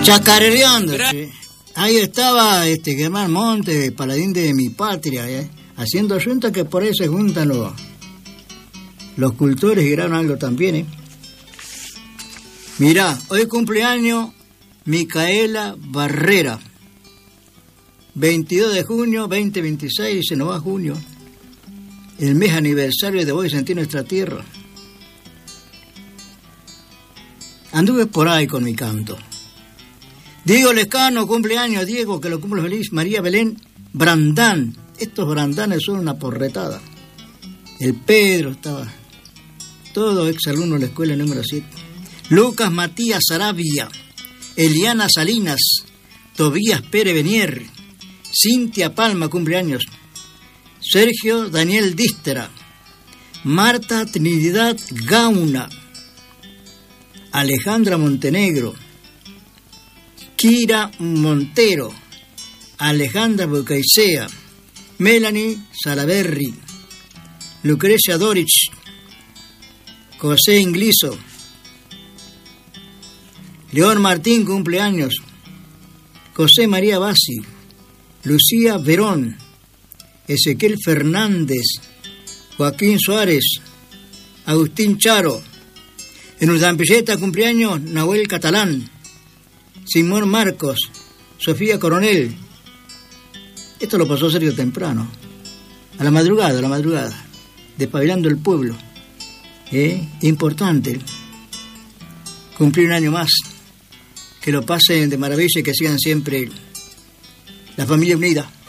Chacarreando, sí. Ahí estaba Germán Monte, paladín de mi patria, haciendo junta, que por ahí se juntan los cultores y graban algo también. Mirá, hoy cumpleaños Micaela Barrera, 22 de junio 2026, se nos va junio, el mes aniversario de Voy a Sentir Nuestra Tierra. Anduve por ahí con mi canto. Diego Lescano, cumpleaños, Diego, que lo cumple feliz. María Belén Brandán. Estos brandanes son una porretada. El Pedro estaba. Todo exalumno de la escuela número 7. Lucas Matías Sarabia. Eliana Salinas. Tobías Pérez Benier. Cintia Palma, cumpleaños. Sergio Daniel Dístera. Marta Trinidad Gauna. Alejandra Montenegro. Kira Montero, Alejandra Bucaicea, Melanie Salaberry, Lucrecia Dorich, José Ingliso, León Martín, cumpleaños, José María Bassi, Lucía Verón, Ezequiel Fernández, Joaquín Suárez, Agustín Charo. En Urdampilleta, cumpleaños, Nahuel Catalán, Simón Marcos, Sofía Coronel. Esto lo pasó Sergio temprano, a la madrugada, despabilando el pueblo. Importante cumplir un año más, que lo pasen de maravilla y que sigan siempre la familia unida.